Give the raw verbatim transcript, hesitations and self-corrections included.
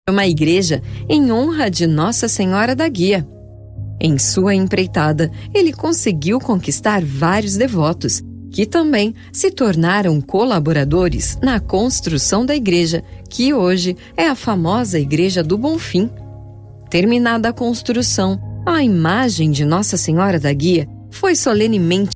uma igreja em honra de Nossa Senhora da Guia. Em sua empreitada, ele conseguiu conquistar vários devotos, que também se tornaram colaboradores na construção da igreja, que hoje é a famosa Igreja do Bonfim. Terminada a construção, a imagem de Nossa Senhora da Guia foi solenemente